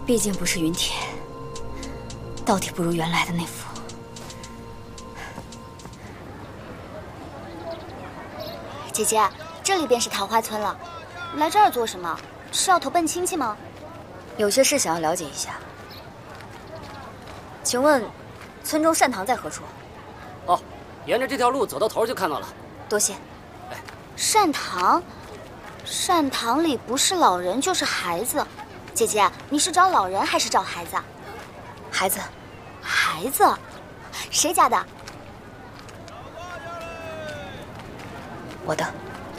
毕竟不是云铁，到底不如原来的那副。 姐姐，这里便是桃花村了，来这儿做什么？是要投奔亲戚吗？ 有些事想要了解一下。请问，村中善堂在何处？ 哦，沿着这条路走到头就看到了。 多谢。 善堂，善堂里不是老人就是孩子。姐姐，你是找老人还是找孩子？ 孩子。 孩子？谁家的？ 我的。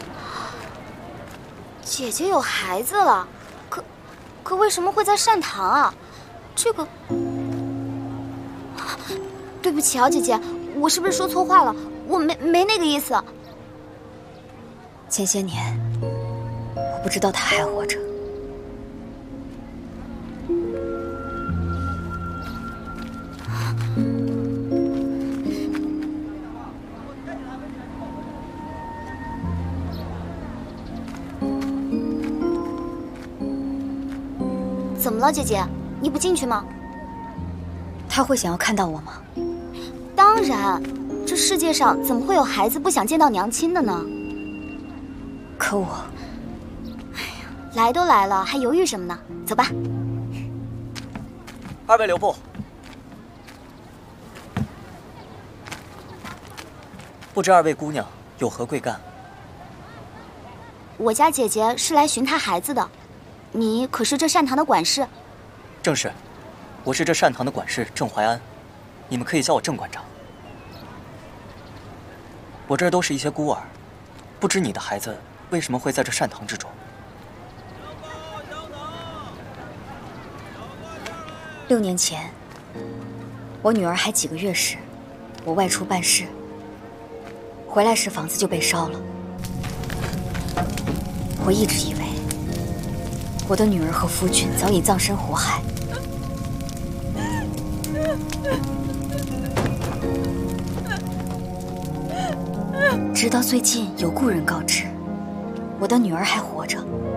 姐姐有孩子了，可为什么会在善堂啊？这个，对不起啊，姐姐，我是不是说错话了？我没那个意思。 前些年，我不知道他还活着。 怎么了，姐姐？你不进去吗？ 他会想要看到我吗？ 当然，这世界上怎么会有孩子不想见到娘亲的呢？ 可我…… 来都来了，还犹豫什么呢？走吧。 二位留步。不知二位姑娘有何贵干？ 我家姐姐是来寻她孩子的。你可是这善堂的管事？ 正是，我是这善堂的管事郑怀安，你们可以叫我郑馆长。我这儿都是一些孤儿，不知你的孩子为什么会在这善堂之中 ？6年前，我女儿还几个月时，我外出办事，回来时房子就被烧了。我一直以为我的女儿和夫君早已葬身火海，直到最近有故人告知，我的女儿还活着。